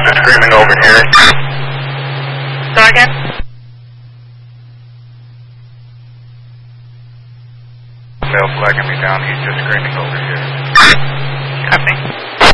just screaming over here. Go again? Male flagging me down. He's just screaming over here. Copy.